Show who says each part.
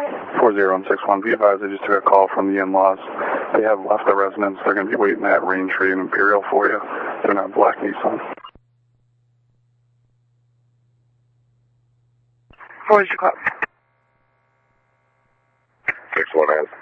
Speaker 1: 4061. Be advised, I just took a call from the in-laws. They have left the residence. They're going to be waiting at Raintree and Imperial for you. They're not black Nissan.
Speaker 2: What was your call?
Speaker 3: 618.